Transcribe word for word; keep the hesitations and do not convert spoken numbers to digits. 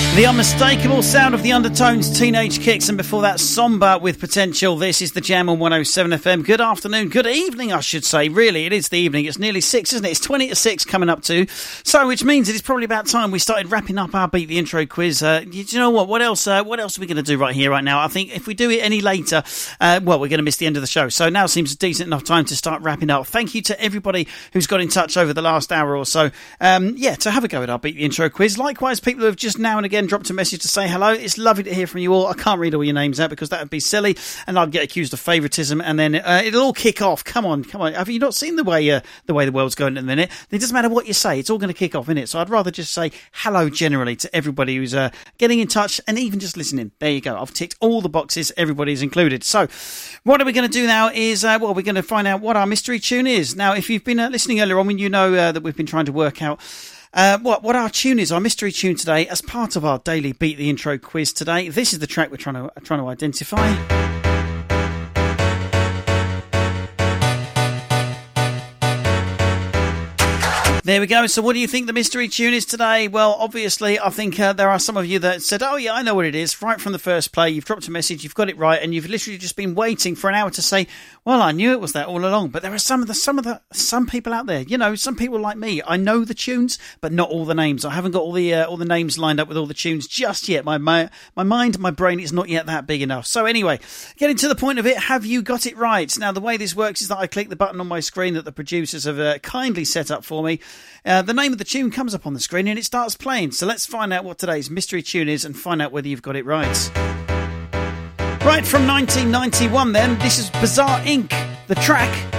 The unmistakable sound of the Undertones, Teenage Kicks, and before that, Somber with Potential. This is the Jam on one oh seven F M. Good afternoon, good evening, I should say. Really, it is the evening. It's nearly six, isn't it? It's twenty to six coming up to. So, which means it is probably about time we started wrapping up our Beat the Intro quiz. Uh, do you know what? What else? Uh, what else are we going to do right here, right now? I think if we do it any later, uh, well, we're going to miss the end of the show. So now seems a decent enough time to start wrapping up. Thank you to everybody who's got in touch over the last hour or so. Um, yeah, to have a go at our Beat the Intro quiz. Likewise, people who have just now and again dropped a message to say hello. It's lovely to hear from you all. I can't read all your names out because that would be silly and I'd get accused of favouritism and then uh, it'll all kick off. Come on, come on. Have you not seen the way uh, the way the world's going at the minute? It doesn't matter what you say. It's all going to kick off, innit? So I'd rather just say hello generally to everybody who's uh, getting in touch and even just listening. There you go. I've ticked all the boxes. Everybody's included. So what are we going to do now is, uh, well, we're going to find out what our mystery tune is. Now, if you've been uh, listening earlier on, when you know uh, that we've been trying to work out Uh, what what our tune is, our mystery tune today, as part of our daily Beat the Intro quiz today. This is the track we're trying to trying to identify. There we go. So what do you think the mystery tune is today? Well, obviously, I think uh, there are some of you that said, oh, yeah, I know what it is. Right from the first play, you've dropped a message, you've got it right, and you've literally just been waiting for an hour to say, well, I knew it was that all along. But there are some of the some of the some people out there, you know, some people like me. I know the tunes, but not all the names. I haven't got all the uh, all the names lined up with all the tunes just yet. My my my mind, my brain is not yet that big enough. So anyway, getting to the point of it, have you got it right? Now, the way this works is that I click the button on my screen that the producers have uh, kindly set up for me. Uh, the name of the tune comes up on the screen and it starts playing. So let's find out what today's mystery tune is and find out whether you've got it right. Right, from nineteen ninety-one then, this is Bizarre Incorporated. The track